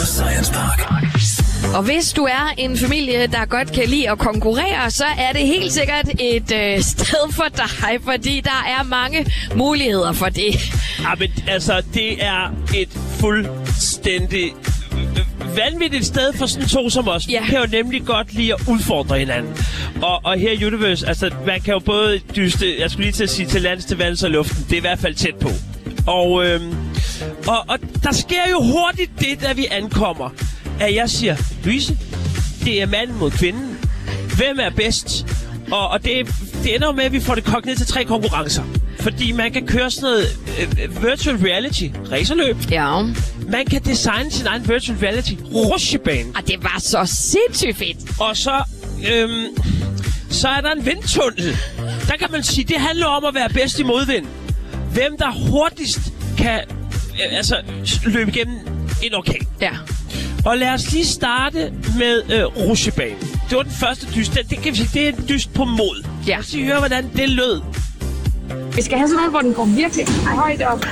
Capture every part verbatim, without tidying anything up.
Science Park. Og hvis du er en familie, der godt kan lide at konkurrere, så er det helt sikkert et øh, sted for dig, fordi der er mange muligheder for det. Ja, men altså, det er et fuldstændig vanvittigt sted for sådan to som os. Ja. Vi kan jo nemlig godt lide at udfordre hinanden. Og, og her i Universe, altså, man kan jo både dyste, jeg skulle lige til at sige, til lands, til vands og luften. Det er i hvert fald tæt på. Og, øhm, og, og der sker jo hurtigt det, da vi ankommer, at jeg siger, Louise, det er manden mod kvinden. Hvem er bedst? Og, og det, det ender jo med, at vi får det kogt ned til tre konkurrencer. Fordi man kan køre sådan noget uh, virtual reality, racerløb. Ja. Man kan designe sin egen virtual reality rutsjebane. Og det var så sindssygt fedt. Og så, øhm, så er der en vindtunnel. Der kan man sige, det handler om at være bedst i modvind. Hvem der hurtigst kan øh, altså, løbe igennem en orkan. Ja. Og lad os lige starte med øh, rutsjebanen. Det var den første dyst. Det, det kan vi sige, det er en dyst på mod. Ja. Lad os lige høre, hvordan det lød. Vi skal have sådan noget, hvor den går virkelig højt op.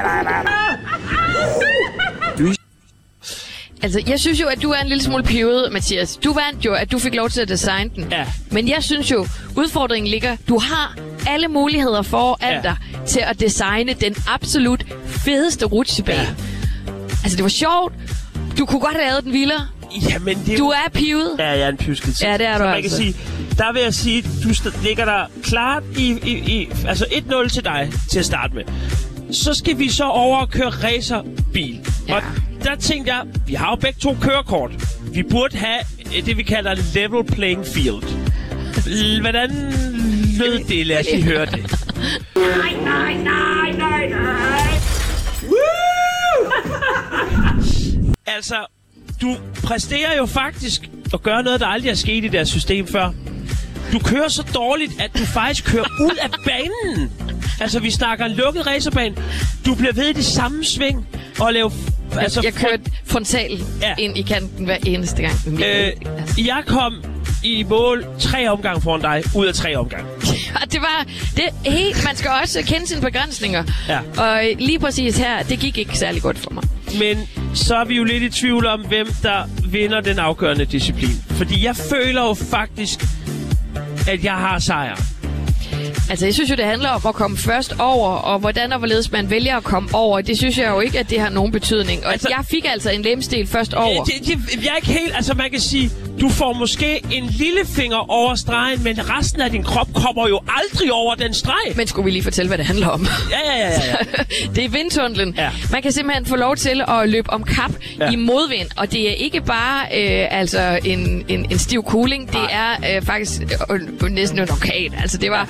Altså, jeg synes jo, at du er en lille smule pivet, Mathias. Du vandt jo, at du fik lov til at designe den. Ja. Men jeg synes jo, udfordringen ligger, du har alle muligheder foran Ja. dig til at designe den absolut fedeste rutsjebane. Ja. Altså, det var sjovt. Du kunne godt have lavet den vildere. Jamen, det Du er pivet. Ja, jeg er en pjusket. Ja, det er du Så man altså. kan sige, der vil jeg sige, du st- ligger der klart i, i, i altså et nul til dig til at starte med. Så skal vi så over og køre racerbil. Ja. Og der tænkte jeg, vi har jo begge to kørekort. Vi burde have det, vi kalder level playing field. L- hvordan lød det? Lad os lige høre det. Nej, nej, nej, nej, nej. Altså, du præsterer jo faktisk at gøre noget, der aldrig er sket i deres system før. Du kører så dårligt, at du faktisk kører ud af banen. Altså, vi snakker en lukket racerbane. Du bliver ved i det samme sving og lave... Altså, Jeg kørte frontal Ja. ind i kanten hver eneste gang. Øh, jeg kom i mål tre omgange foran dig, ud af tre omgange. Og det var... Det, helt, man skal også kende sine begrænsninger. Ja. Og lige præcis her, det gik ikke særlig godt for mig. Men så er vi jo lidt i tvivl om, hvem der vinder den afgørende disciplin. Fordi jeg føler jo faktisk, at jeg har sejr. Altså, jeg synes jo, det handler om at komme først over, og hvordan og hvorledes man vælger at komme over. Det synes jeg jo ikke, at det har nogen betydning. Og Altså- jeg fik altså en lemstil først over. Det, det, jeg er ikke helt... Altså, man kan sige, du får måske en lille finger over stregen, men resten af din krop kommer jo aldrig over den streg. Men skulle vi lige fortælle, hvad det handler om? Ja, ja, ja, ja. ja. Det er vindtunnelen. Ja. Man kan simpelthen få lov til at løbe om kap Ja. i modvind, og det er ikke bare øh, altså en, en, en stiv kuling, det Nej. er øh, faktisk øh, øh, næsten en orkan. Altså det var